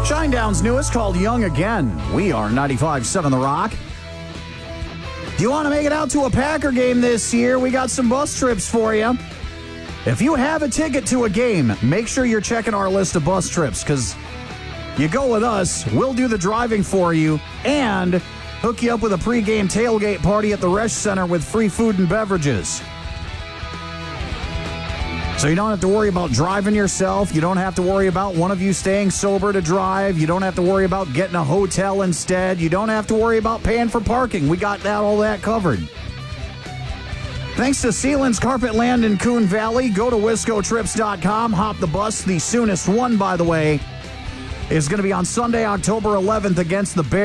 Shinedown's newest, called Young Again. We are 95.7 The Rock. If you want to make it out to a Packer game this year, we got some bus trips for you. If you have a ticket to a game, make sure you're checking our list of bus trips, because you go with us, we'll do the driving for you, and hook you up with a pregame tailgate party at the Resch Center with free food and beverages. So you don't have to worry about driving yourself. You don't have to worry about one of you staying sober to drive. You don't have to worry about getting a hotel instead. You don't have to worry about paying for parking. We got all that covered. Thanks to Sealands Carpet Land in Coon Valley. Go to wiscotrips.com. Hop the bus. The soonest one, by the way, is going to be on Sunday, October 11th against the Bears.